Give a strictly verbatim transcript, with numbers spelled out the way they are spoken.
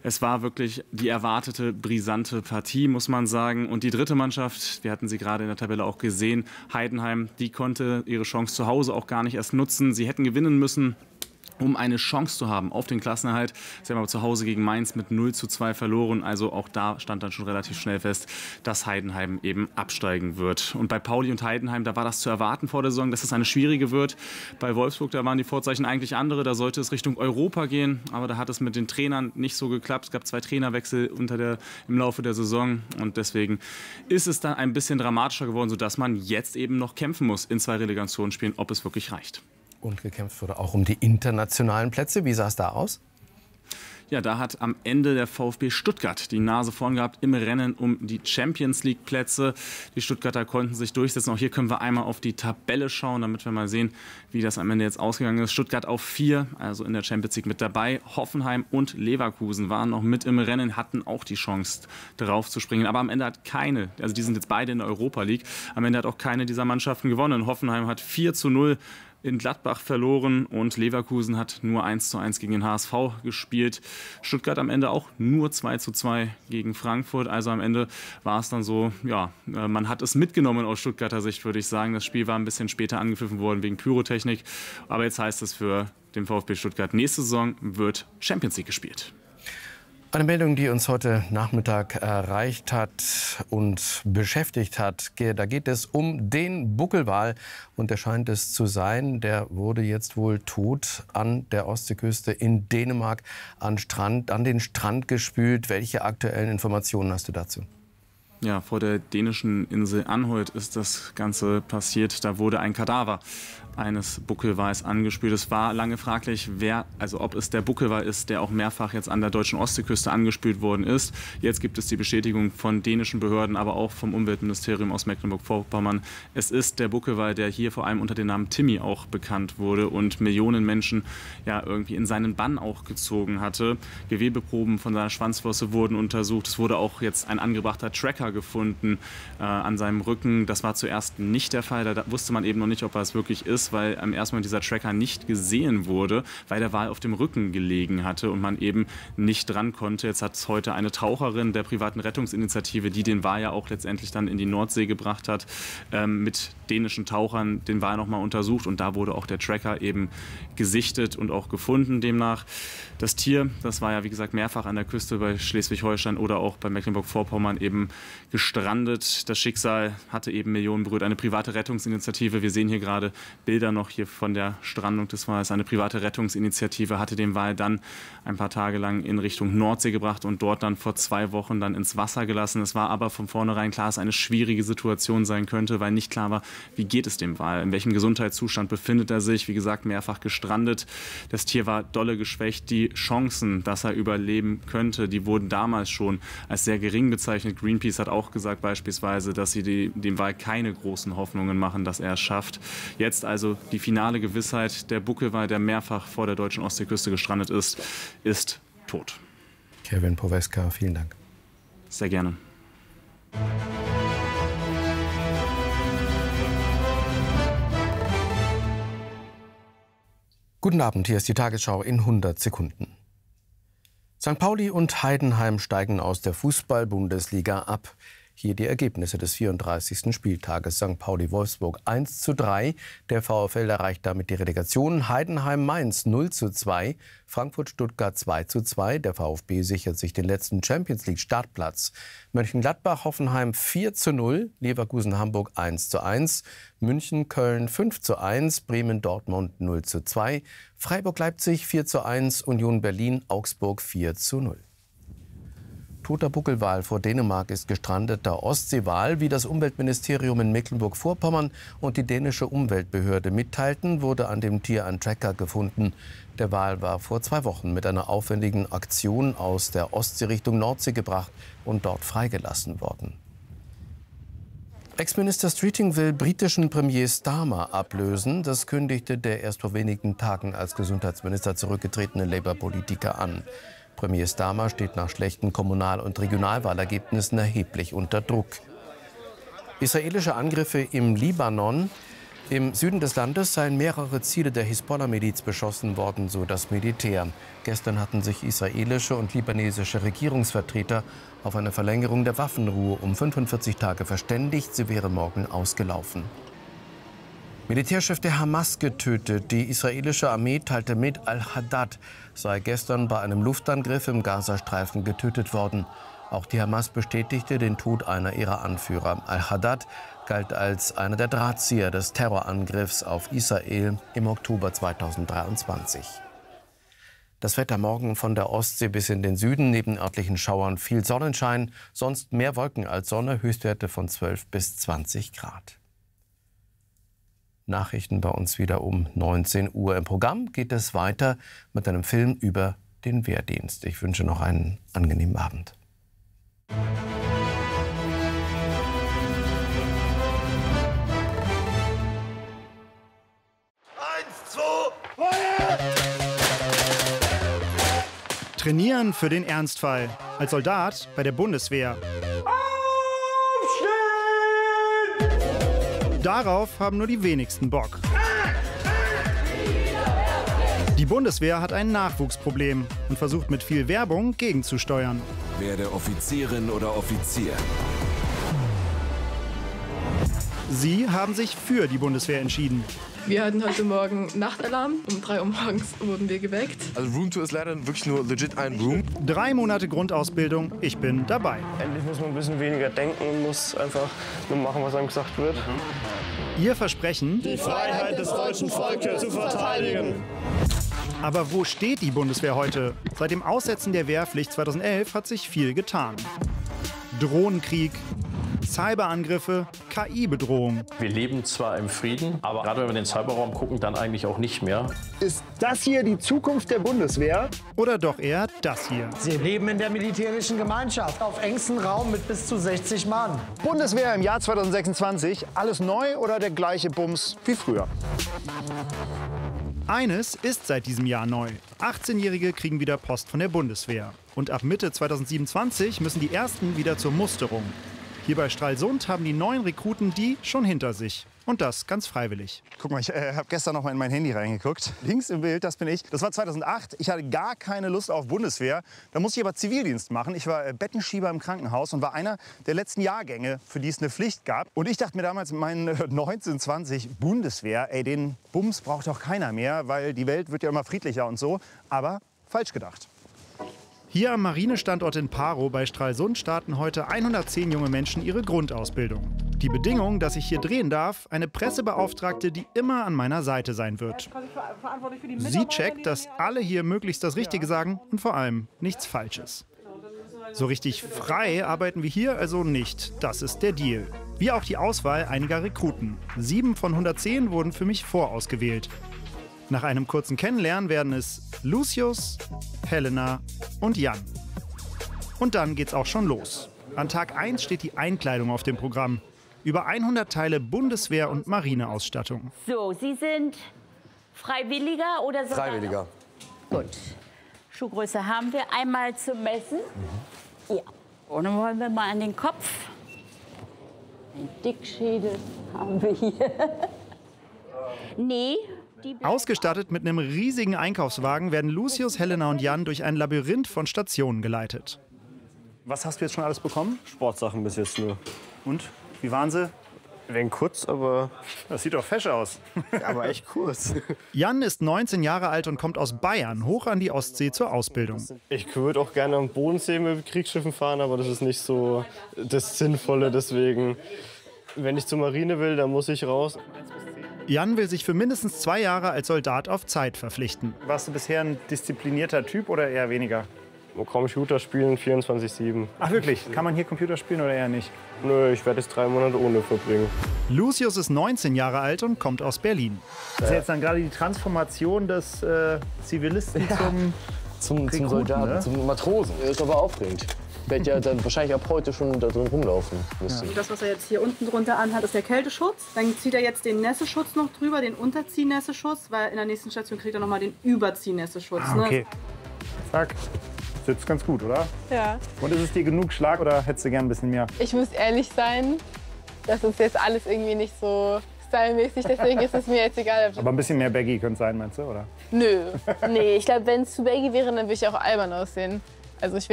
Es war wirklich die erwartete brisante Partie, muss man sagen. Und die dritte Mannschaft, wir hatten sie gerade in der Tabelle auch gesehen, Heidenheim, die konnte ihre Chance zu Hause auch gar nicht erst nutzen. Sie hätten gewinnen müssen, um eine Chance zu haben auf den Klassenerhalt. Sie haben aber zu Hause gegen Mainz mit null zu zwei verloren. Also auch da stand dann schon relativ schnell fest, dass Heidenheim eben absteigen wird. Und bei Pauli und Heidenheim, da war das zu erwarten vor der Saison, dass es eine schwierige wird. Bei Wolfsburg, da waren die Vorzeichen eigentlich andere. Da sollte es Richtung Europa gehen. Aber da hat es mit den Trainern nicht so geklappt. Es gab zwei Trainerwechsel unter der, im Laufe der Saison. Und deswegen ist es dann ein bisschen dramatischer geworden, sodass man jetzt eben noch kämpfen muss in zwei Relegationsspielen, ob es wirklich reicht. Und gekämpft wurde auch um die internationalen Plätze. Wie sah es da aus? Ja, da hat am Ende der VfB Stuttgart die Nase vorn gehabt im Rennen um die Champions-League-Plätze. Die Stuttgarter konnten sich durchsetzen. Auch hier können wir einmal auf die Tabelle schauen, damit wir mal sehen, wie das am Ende jetzt ausgegangen ist. Stuttgart auf vier, also in der Champions League mit dabei. Hoffenheim und Leverkusen waren noch mit im Rennen, hatten auch die Chance, drauf zu springen. Aber am Ende hat keine, also die sind jetzt beide in der Europa League, am Ende hat auch keine dieser Mannschaften gewonnen. Hoffenheim hat vier zu null in Gladbach verloren und Leverkusen hat nur eins zu eins gegen den H S V gespielt. Stuttgart am Ende auch nur zwei zu zwei gegen Frankfurt. Also am Ende war es dann so, ja, man hat es mitgenommen aus Stuttgarter Sicht, würde ich sagen. Das Spiel war ein bisschen später angepfiffen worden wegen Pyrotechnik. Aber jetzt heißt es für den VfB Stuttgart, nächste Saison wird Champions League gespielt. Eine Meldung, die uns heute Nachmittag erreicht hat und beschäftigt hat. Da geht es um den Buckelwal. Und der scheint es zu sein. Der wurde jetzt wohl tot an der Ostseeküste in Dänemark an, Strand, an den Strand gespült. Welche aktuellen Informationen hast du dazu? Ja, vor der dänischen Insel Anholt ist das Ganze passiert. Da wurde ein Kadaver eines Buckelwals angespült. Es war lange fraglich, wer, also ob es der Buckelwal ist, der auch mehrfach jetzt an der deutschen Ostseeküste angespült worden ist. Jetzt gibt es die Bestätigung von dänischen Behörden, aber auch vom Umweltministerium aus Mecklenburg-Vorpommern. Es ist der Buckelwal, der hier vor allem unter dem Namen Timmy auch bekannt wurde und Millionen Menschen ja irgendwie in seinen Bann auch gezogen hatte. Gewebeproben von seiner Schwanzflosse wurden untersucht. Es wurde auch jetzt ein angebrachter Tracker gefunden äh, an seinem Rücken. Das war zuerst nicht der Fall. Da wusste man eben noch nicht, ob er es wirklich ist, weil am ersten Mal dieser Tracker nicht gesehen wurde, weil der Wal auf dem Rücken gelegen hatte und man eben nicht dran konnte. Jetzt hat es heute eine Taucherin der privaten Rettungsinitiative, die den Wal ja auch letztendlich dann in die Nordsee gebracht hat, ähm, mit dänischen Tauchern den Wal nochmal untersucht und da wurde auch der Tracker eben gesichtet und auch gefunden demnach. Das Tier, das war ja wie gesagt mehrfach an der Küste bei Schleswig-Holstein oder auch bei Mecklenburg-Vorpommern eben gestrandet. Das Schicksal hatte eben Millionen berührt. Eine private Rettungsinitiative, wir sehen hier gerade Bilder noch hier von der Strandung des Wals. Eine private Rettungsinitiative hatte den Wal dann ein paar Tage lang in Richtung Nordsee gebracht und dort dann vor zwei Wochen dann ins Wasser gelassen. Es war aber von vornherein klar, dass es eine schwierige Situation sein könnte, weil nicht klar war, wie geht es dem Wal, in welchem Gesundheitszustand befindet er sich. Wie gesagt, mehrfach gestrandet. Das Tier war dolle geschwächt. Die Chancen, dass er überleben könnte, die wurden damals schon als sehr gering bezeichnet. Greenpeace hat auch gesagt beispielsweise, dass sie die, dem Wal keine großen Hoffnungen machen, dass er es schafft. Jetzt also die finale Gewissheit, der Buckelwal, der mehrfach vor der deutschen Ostseeküste gestrandet ist, ist tot. Kevin Poweska, vielen Dank. Sehr gerne. Guten Abend, hier ist die Tagesschau in hundert Sekunden. Sankt Pauli und Heidenheim steigen aus der Fußball-Bundesliga ab. Hier die Ergebnisse des vierunddreißigsten Spieltages. Sankt Pauli-Wolfsburg eins zu drei. Der VfL erreicht damit die Relegation. Heidenheim-Mainz null zu zwei. Frankfurt-Stuttgart zwei zu zwei. Der VfB sichert sich den letzten Champions-League-Startplatz. Mönchengladbach-Hoffenheim vier zu null. Leverkusen-Hamburg eins zu eins. München-Köln fünf zu eins. Bremen-Dortmund null zu zwei. Freiburg-Leipzig vier zu eins. Union Berlin-Augsburg vier zu null. Toter Buckelwal vor Dänemark ist gestrandeter Ostseewal. Wie das Umweltministerium in Mecklenburg-Vorpommern und die dänische Umweltbehörde mitteilten, wurde an dem Tier ein Tracker gefunden. Der Wal war vor zwei Wochen mit einer aufwendigen Aktion aus der Ostsee Richtung Nordsee gebracht und dort freigelassen worden. Ex-Minister Streeting will britischen Premier Starmer ablösen. Das kündigte der erst vor wenigen Tagen als Gesundheitsminister zurückgetretene Labour-Politiker an. Premier Starmer steht nach schlechten Kommunal- und Regionalwahlergebnissen erheblich unter Druck. Israelische Angriffe im Libanon. Im Süden des Landes seien mehrere Ziele der Hisbollah-Miliz beschossen worden, so das Militär. Gestern hatten sich israelische und libanesische Regierungsvertreter auf eine Verlängerung der Waffenruhe um fünfundvierzig Tage verständigt. Sie wäre morgen ausgelaufen. Militärchef der Hamas getötet. Die israelische Armee teilte mit, al-Haddad sei gestern bei einem Luftangriff im Gazastreifen getötet worden. Auch die Hamas bestätigte den Tod einer ihrer Anführer. Al-Haddad galt als einer der Drahtzieher des Terrorangriffs auf Israel im Oktober zweitausenddreiundzwanzig. Das Wetter morgen von der Ostsee bis in den Süden, neben örtlichen Schauern viel Sonnenschein, sonst mehr Wolken als Sonne, Höchstwerte von zwölf bis zwanzig Grad. Nachrichten bei uns wieder um neunzehn Uhr. Im Programm geht es weiter mit einem Film über den Wehrdienst. Ich wünsche noch einen angenehmen Abend. Trainieren für den Ernstfall. Als Soldat bei der Bundeswehr. Aufstehen! Darauf haben nur die wenigsten Bock. Die Bundeswehr hat ein Nachwuchsproblem und versucht mit viel Werbung gegenzusteuern. Werde Offizierin oder Offizier. Sie haben sich für die Bundeswehr entschieden. Wir hatten heute Morgen Nachtalarm. Um drei Uhr morgens wurden wir geweckt. Also Roomtour ist leider wirklich nur legit ein Room. Drei Monate Grundausbildung, ich bin dabei. Endlich muss man ein bisschen weniger denken und muss einfach nur machen, was einem gesagt wird. Ihr Versprechen? Die Freiheit des deutschen Volkes zu verteidigen. Aber wo steht die Bundeswehr heute? Seit dem Aussetzen der Wehrpflicht zweitausendelf hat sich viel getan. Drohnenkrieg, Cyberangriffe, K I-Bedrohung. Wir leben zwar im Frieden, aber gerade wenn wir in den Cyberraum gucken, dann eigentlich auch nicht mehr. Ist das hier die Zukunft der Bundeswehr? Oder doch eher das hier? Sie leben in der militärischen Gemeinschaft, auf engstem Raum mit bis zu sechzig Mann. Bundeswehr im Jahr zweitausendsechsundzwanzig, alles neu oder der gleiche Bums wie früher? Eines ist seit diesem Jahr neu. achtzehnjährige kriegen wieder Post von der Bundeswehr. Und ab Mitte zweitausendsiebenundzwanzig müssen die ersten wieder zur Musterung. Hier bei Stralsund haben die neuen Rekruten die schon hinter sich. Und das ganz freiwillig. Guck mal, ich äh, habe gestern noch mal in mein Handy reingeguckt. Links im Bild, das bin ich. Das war zweitausendacht. Ich hatte gar keine Lust auf Bundeswehr. Da musste ich aber Zivildienst machen. Ich war äh, Bettenschieber im Krankenhaus und war einer der letzten Jahrgänge, für die es eine Pflicht gab. Und ich dachte mir damals mit meinen äh, neunzehn, zwanzig, Bundeswehr, ey, den Bums braucht doch keiner mehr, weil die Welt wird ja immer friedlicher und so. Aber falsch gedacht. Hier am Marinestandort in Parow bei Stralsund starten heute hundertzehn junge Menschen ihre Grundausbildung. Die Bedingung, dass ich hier drehen darf, eine Pressebeauftragte, die immer an meiner Seite sein wird. Sie checkt, dass alle hier möglichst das Richtige sagen und vor allem nichts Falsches. So richtig frei arbeiten wir hier also nicht. Das ist der Deal. Wie auch die Auswahl einiger Rekruten. Sieben von hundertzehn wurden für mich vorausgewählt. Nach einem kurzen Kennenlernen werden es Lucius, Helena und Jan. Und dann geht's auch schon los. An Tag eins steht die Einkleidung auf dem Programm. Über hundert Teile Bundeswehr- und Marineausstattung. So, Sie sind Freiwilliger oder Soldat? Freiwilliger. Gut. Schuhgröße haben wir. Einmal zum Messen. Mhm. Ja. Und dann wollen wir mal an den Kopf. Den Dickschädel haben wir hier. Nee. Ausgestattet mit einem riesigen Einkaufswagen werden Lucius, Helena und Jan durch ein Labyrinth von Stationen geleitet. Was hast du jetzt schon alles bekommen? Sportsachen bis jetzt nur. Und? Wie waren sie? Ein wenig kurz, aber Das sieht doch fesch aus. aber echt kurz. Jan ist neunzehn Jahre alt und kommt aus Bayern hoch an die Ostsee zur Ausbildung. Ich würde auch gerne am Bodensee mit Kriegsschiffen fahren, aber das ist nicht so das Sinnvolle. Deswegen, wenn ich zur Marine will, dann muss ich raus. Jan will sich für mindestens zwei Jahre als Soldat auf Zeit verpflichten. Warst du bisher ein disziplinierter Typ oder eher weniger? Computer spielen vierundzwanzig sieben. Ach wirklich? Kann man hier Computer spielen oder eher nicht? Nö, ich werde jetzt drei Monate ohne verbringen. Lucius ist neunzehn Jahre alt und kommt aus Berlin. Das ist jetzt dann gerade die Transformation des äh, Zivilisten zum, Zum, Rekruten, zum Soldaten, ne? zum Matrosen. Das ist aber aufregend. Ich werde ja dann wahrscheinlich ab heute schon da drin rumlaufen müssen. Ja. Das, was er jetzt hier unten drunter anhat, ist der Kälteschutz. Dann zieht er jetzt den Nässeschutz noch drüber, den Unterziehnässeschutz, weil in der nächsten Station kriegt er noch mal den Überziehnässeschutz. Ah, okay. Ne? Zack. Sitzt ganz gut, oder? Ja. Und ist es dir genug Schlag oder hättest du gern ein bisschen mehr? Ich muss ehrlich sein, das ist jetzt alles irgendwie nicht so stylmäßig, deswegen ist es mir jetzt egal. Aber ein bisschen mehr baggy könnte es sein, meinst du, oder? Nö. Nee, ich glaube, wenn es zu baggy wäre, dann würde ich auch albern aussehen. Also ich wäre